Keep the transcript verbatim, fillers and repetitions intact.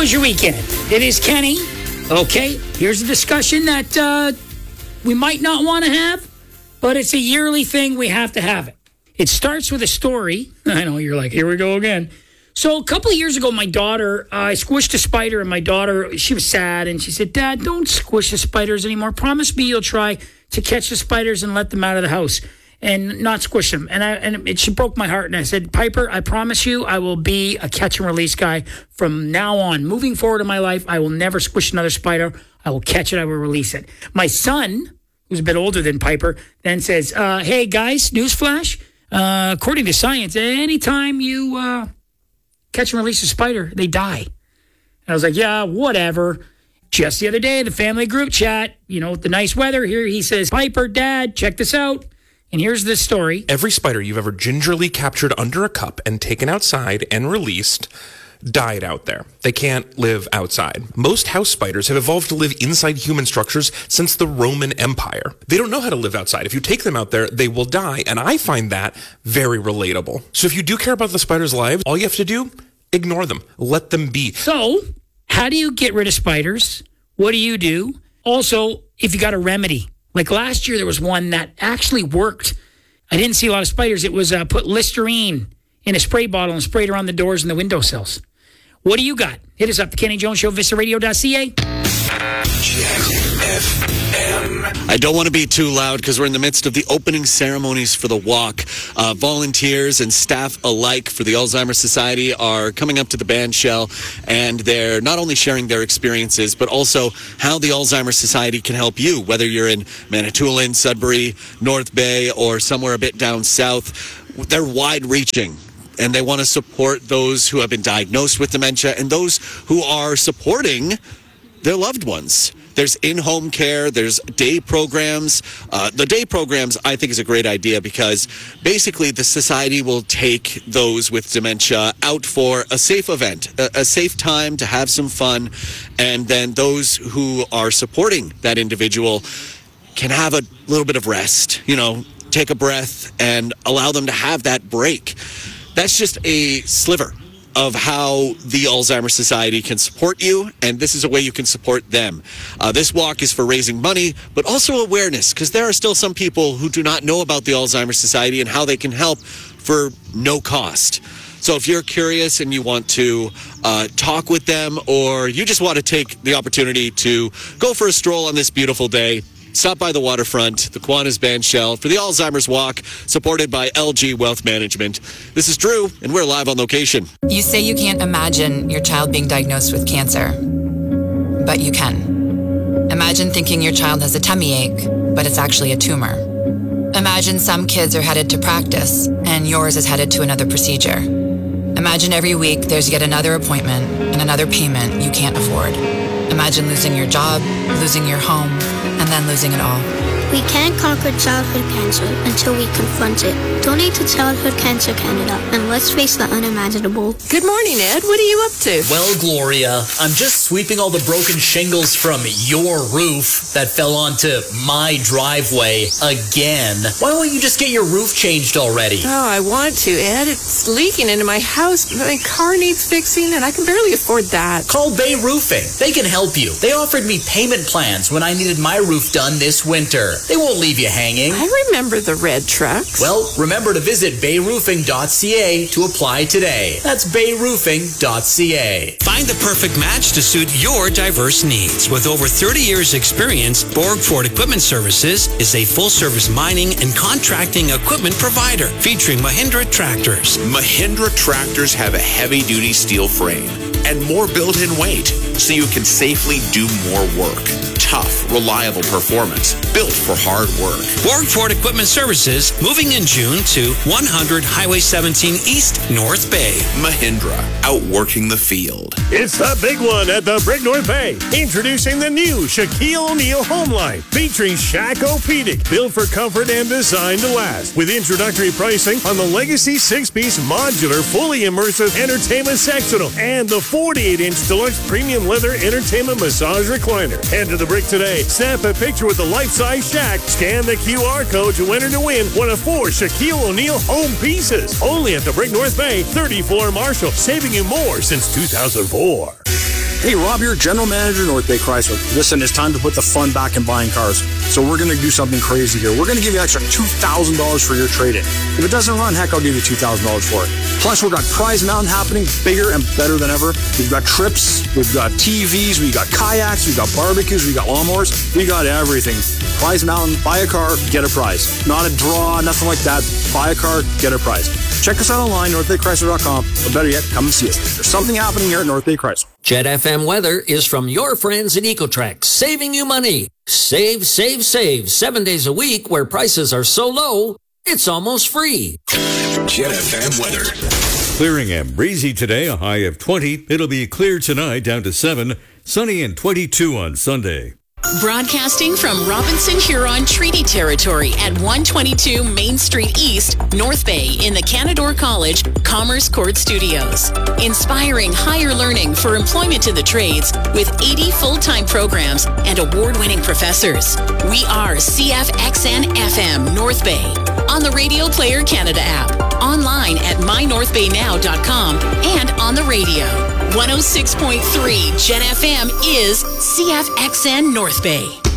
was your weekend? It is Kenny. Okay, here's a discussion that uh, we might not want to have, but it's a yearly thing. We have to have it. It starts with a story. I know you're like, here we go again. So a couple of years ago, my daughter, uh, I squished a spider, and my daughter, she was sad, and she said, Dad, don't squish the spiders anymore. Promise me you'll try to catch the spiders and let them out of the house and not squish them. And I and it, she broke my heart, and I said, Piper, I promise you I will be a catch and release guy from now on. Moving forward in my life, I will never squish another spider. I will catch it. I will release it. My son, who's a bit older than Piper, then says, uh, hey, guys, newsflash. Uh, according to science, anytime you uh, catch and release a spider, they die. And I was like, yeah, whatever. Just the other day, the family group chat, you know, the nice weather here, he says, Piper, Dad, check this out. And here's this story. Every spider you've ever gingerly captured under a cup and taken outside and released died out there. They can't live outside. Most house spiders have evolved to live inside human structures since the Roman Empire. They don't know how to live outside. If you take them out there, they will die, and I find that very relatable. So if you do care about the spiders' lives, all you have to do, ignore them. Let them be. So, how do you get rid of spiders? What do you do? Also, if you got a remedy. Like last year, there was one that actually worked. I didn't see a lot of spiders. It was uh, put Listerine in a spray bottle and sprayed around the doors and the windowsills. What do you got? Hit us up, the Kenny Jones Show, Vista Radio dot C A. I don't want to be too loud because we're in the midst of the opening ceremonies for the walk. Uh, volunteers and staff alike for the Alzheimer's Society are coming up to the band shell, and they're not only sharing their experiences, but also how the Alzheimer's Society can help you, whether you're in Manitoulin, Sudbury, North Bay, or somewhere a bit down south. They're wide-reaching, and they want to support those who have been diagnosed with dementia and those who are supporting their loved ones. There's in-home care, there's day programs. Uh, the day programs, I think, is a great idea because basically the society will take those with dementia out for a safe event, a, a safe time to have some fun, and then those who are supporting that individual can have a little bit of rest, you know, take a breath and allow them to have that break. That's just a sliver of how the Alzheimer's Society can support you, and this is a way you can support them. Uh, this walk is for raising money, but also awareness, because there are still some people who do not know about the Alzheimer's Society and how they can help for no cost. So if you're curious and you want to uh, talk with them, or you just want to take the opportunity to go for a stroll on this beautiful day, stop by the waterfront, the Kiwanis Band Shell, for the Alzheimer's Walk, supported by L G Wealth Management. This is Drew, and we're live on location. You say you can't imagine your child being diagnosed with cancer, but you can. Imagine thinking your child has a tummy ache, but it's actually a tumor. Imagine some kids are headed to practice, and yours is headed to another procedure. Imagine every week there's yet another appointment and another payment you can't afford. Imagine losing your job, losing your home, and then losing it all. We can't conquer childhood cancer until we confront it. Donate to Childhood Cancer Canada, and let's face the unimaginable. Good morning, Ed. What are you up to? Well, Gloria, I'm just sweeping all the broken shingles from your roof that fell onto my driveway again. Why won't you just get your roof changed already? Oh, I want to, Ed. It's leaking into my house. My car needs fixing, and I can barely afford that. Call Bay Roofing. They can help you. They offered me payment plans when I needed my roof done this winter. They won't leave you hanging. I remember the red trucks. Well, remember to visit bay roofing dot c a to apply today. That's bay roofing dot c a. Find the perfect match to suit your diverse needs. With over thirty years experience, Borg Ford Equipment Services is a full-service mining and contracting equipment provider featuring Mahindra tractors. Mahindra tractors have a heavy-duty steel frame and more built-in weight, so you can safely do more work. Tough, reliable performance, built for hard work. Borg Ford Equipment Services, moving in June to one hundred Highway seventeen East, North Bay. Mahindra, outworking the field. It's the big one at the Brick North Bay. Introducing the new Shaquille O'Neal Home Line, featuring Shaq-O-Pedic, built for comfort and designed to last. With introductory pricing on the Legacy six-piece modular, fully immersive entertainment sectional and the forty-eight inch deluxe premium leather entertainment massage recliner. Head to the Brick today. Snap a picture with the life-size Shaq. Scan the Q R code to enter to win one of four Shaquille O'Neal home pieces. Only at the Brick North Bay, thirty floor Marshall, saving you more since two thousand four. Hey, Rob here, General Manager, North Bay Chrysler. Listen, it's time to put the fun back in buying cars. So we're going to do something crazy here. We're going to give you extra two thousand dollars for your trade-in. If it doesn't run, heck, I'll give you two thousand dollars for it. Plus, we've got Prize Mountain happening, bigger and better than ever. We've got trips, we've got T Vs, we've got kayaks, we've got barbecues, we've got lawnmowers. We got everything. Prize Mountain, buy a car, get a prize. Not a draw, nothing like that. Buy a car, get a prize. Check us out online, north bay chrysler dot com, or better yet, come and see us. There's something happening here at North Bay Chrysler. Jet F M weather is from your friends at Ecotrex, saving you money. Save, save, save, seven days a week where prices are so low, it's almost free. Jet F M weather. Clearing and breezy today, a high of twenty. It'll be clear tonight, down to seven. Sunny and twenty-two on Sunday. Broadcasting from Robinson Huron Treaty Territory at one twenty-two Main Street East, North Bay in the Canadore College Commerce Court Studios. Inspiring higher learning for employment in the trades with eighty full-time programs and award-winning professors. We are C F X N F M North Bay on the Radio Player Canada app, online at my north bay now dot com, and on the radio. one oh six point three Jet F M is C F X N North Bay.